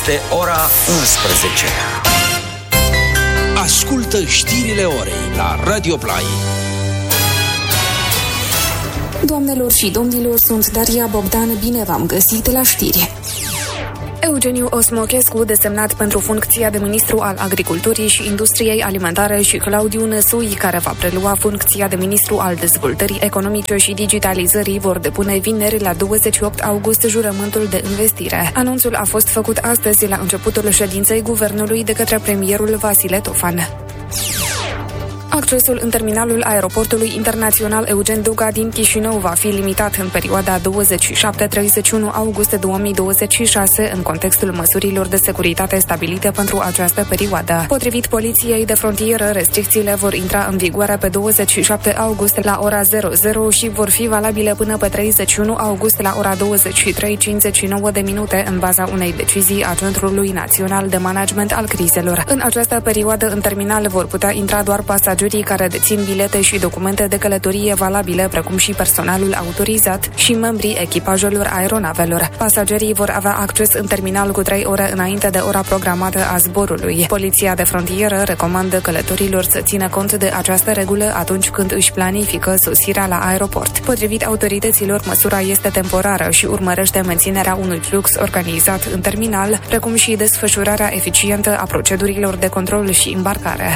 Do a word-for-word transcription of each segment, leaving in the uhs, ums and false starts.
Este ora unsprezece. Ascultă știrile orei la Radio Play. Doamnelor și domnilor, sunt Daria Bogdan, bine v-am găsit la știri. Eugeniu Osmochescu, desemnat pentru funcția de ministru al Agriculturii și Industriei Alimentare, și Claudiu Năsui, care va prelua funcția de ministru al Dezvoltării Economice și Digitalizării, vor depune vineri la douăzeci și opt august jurământul de investire. Anunțul a fost făcut astăzi la începutul ședinței guvernului de către premierul Vasile Tofan. Accesul în terminalul aeroportului internațional Eugen Duga din Chișinău va fi limitat în perioada douăzeci și șapte - treizeci și unu august două mii douăzeci și șase în contextul măsurilor de securitate stabilite pentru această perioadă. Potrivit Poliției de Frontieră, restricțiile vor intra în vigoare pe douăzeci și șapte august la ora zero zero și vor fi valabile până pe treizeci și unu august la ora douăzeci și trei - cincizeci și nouă de minute în baza unei decizii a Centrului Național de Management al Crizelor. În această perioadă în terminal vor putea intra doar pasageri care dețin bilete și documente de călătorie valabile, precum și personalul autorizat și membrii echipajelor aeronavelor. Pasagerii vor avea acces în terminal cu trei ore înainte de ora programată a zborului. Poliția de Frontieră recomandă călătorilor să țină cont de această regulă atunci când își planifică sosirea la aeroport. Potrivit autorităților, măsura este temporară și urmărește menținerea unui flux organizat în terminal, precum și desfășurarea eficientă a procedurilor de control și îmbarcare.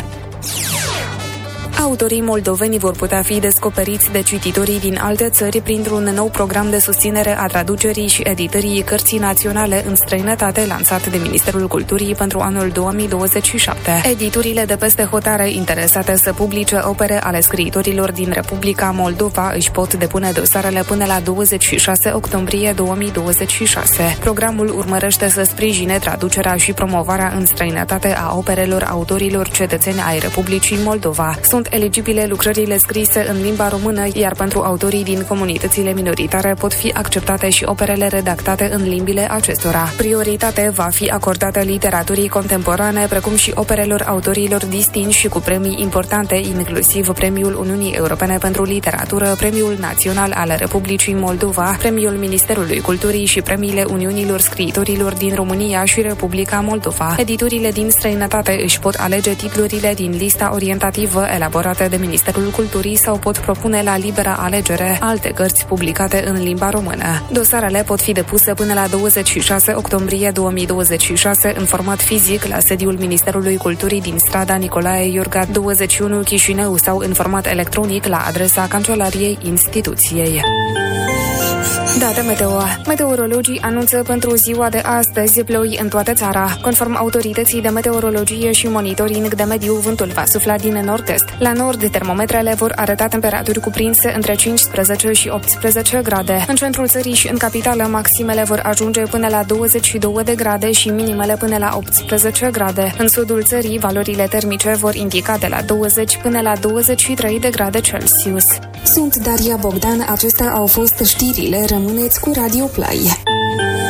Autorii moldoveni vor putea fi descoperiți de cititorii din alte țări printr-un nou program de susținere a traducerii și editării cărții naționale în străinătate lansat de Ministerul Culturii pentru anul două mii douăzeci și șapte. Editurile de peste hotare interesate să publice opere ale scriitorilor din Republica Moldova își pot depune dosarele până la douăzeci și șase octombrie două mii douăzeci și șase. Programul urmărește să sprijine traducerea și promovarea în străinătate a operelor autorilor cetățeni ai Republicii Moldova. Sunt eligibile lucrările scrise în limba română, iar pentru autorii din comunitățile minoritare pot fi acceptate și operele redactate în limbile acestora. Prioritate va fi acordată literaturii contemporane, precum și operelor autorilor distinși și cu premii importante, inclusiv Premiul Uniunii Europene pentru Literatură, Premiul Național al Republicii Moldova, Premiul Ministerului Culturii și premiile Uniunilor Scriitorilor din România și Republica Moldova. Editurile din străinătate își pot alege titlurile din lista orientativă elaborată de Ministerul Culturii sau pot propune la liberă alegere alte cărți publicate în limba română. Dosarele pot fi depuse până la douăzeci și șase octombrie două mii douăzeci și șase în format fizic la sediul Ministerului Culturii din strada Nicolae Iorga douăzeci și unu Chișinău sau în format electronic la adresa Cancelariei instituției. Date meteo. Meteorologii anunță pentru ziua de astăzi ploi în toată țara. Conform autorității de meteorologie și monitoring de mediu, vântul va sufla din nord-est. La nord, termometrele vor arăta temperaturi cuprinse între cincisprezece și optsprezece grade. În centrul țării și în capitală, maximele vor ajunge până la douăzeci și două de grade și minimele până la optsprezece grade. În sudul țării, valorile termice vor indica de la douăzeci până la douăzeci și trei de grade Celsius. Sunt Daria Bogdan, acestea au fost știrile. Rămâneți cu Radio Play.